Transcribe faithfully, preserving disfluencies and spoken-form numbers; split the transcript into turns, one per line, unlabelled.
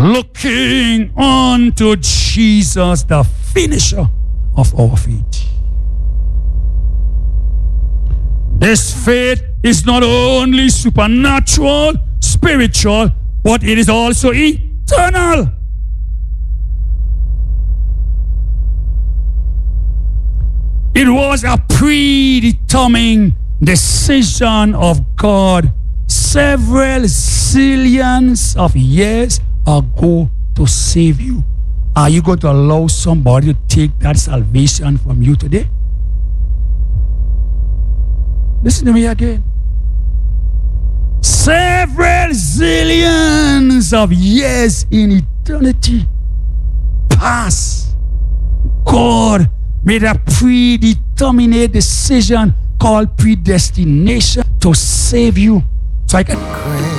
looking unto Jesus, the finisher of our faith. This faith is not only supernatural, spiritual, but it is also eternal. It was a predetermined decision of God several zillions of years ago to save you. Are you going to allow somebody to take that salvation from you today? Listen to me again. Several zillions of years in eternity past, God made a predetermined decision called predestination to save you. So I can